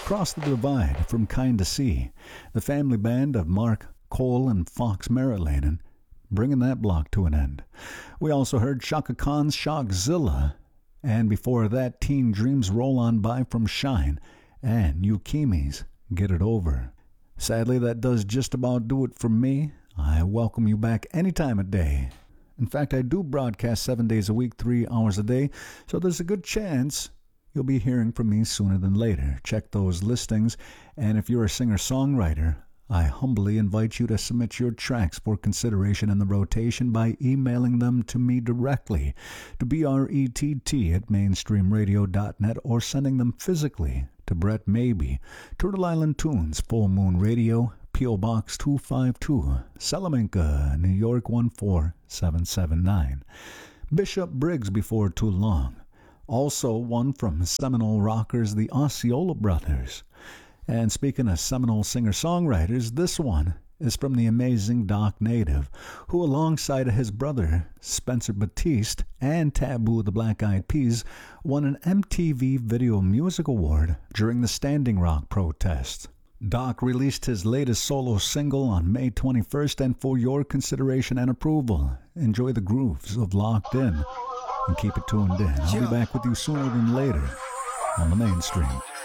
Across the Divide from Kind to Sea, the family band of Mark, Cole, and Fox Merrillanen, bringing that block to an end. We also heard Chaka Khan's Shockzilla, and before that, Teen Dreams Roll On By from Shine, and Yukimi's Get It Over. Sadly, that does just about do it for me. I welcome you back any time of day. In fact, I do broadcast 7 days a week, 3 hours a day, so there's a good chance you'll be hearing from me sooner than later. Check those listings, and if you're a singer-songwriter, I humbly invite you to submit your tracks for consideration in the rotation by emailing them to me directly to brett@mainstreamradio.net or sending them physically to Brett Maybe, Turtle Island Tunes, Full Moon Radio, P.O. Box 252, Salamanca, New York 14779. Bishop Briggs before too long. Also one from Seminole rockers, the Osceola Brothers. And speaking of Seminole singer-songwriters, this one is from the amazing Doc Native, who alongside of his brother, Spencer Batiste, and Taboo the Black Eyed Peas, won an MTV Video Music Award during the Standing Rock protests. Doc released his latest solo single on May 21st, and for your consideration and approval, enjoy the grooves of Locked In and keep it tuned in. I'll be back with you sooner than later on the Mainstream.